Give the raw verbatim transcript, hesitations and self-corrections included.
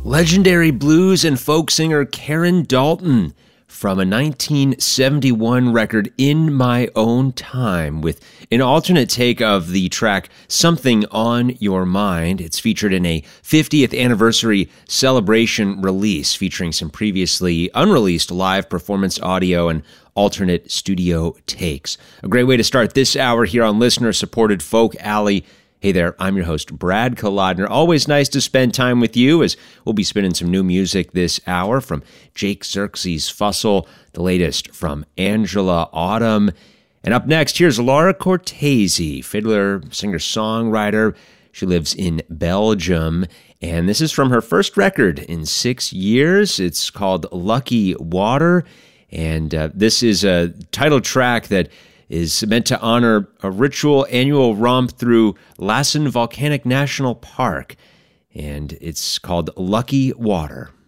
Legendary blues and folk singer Karen Dalton from a nineteen seventy-one record, In My Own Time, with an alternate take of the track Something on Your Mind. It's featured in a fiftieth anniversary celebration release featuring some previously unreleased live performance audio and alternate studio takes. A great way to start this hour here on listener-supported Folk Alley. Hey there, I'm your host, Brad Kolodner. Always nice to spend time with you as we'll be spinning some new music this hour from Jake Xerxes Fussell, the latest from Angela Autumn. And up next, here's Laura Cortese, fiddler, singer-songwriter. She lives in Belgium, and this is from her first record in six years. It's called Lucky Water, and uh, this is a title track that is meant to honor a ritual annual romp through Lassen Volcanic National Park, and it's called Lucky Water.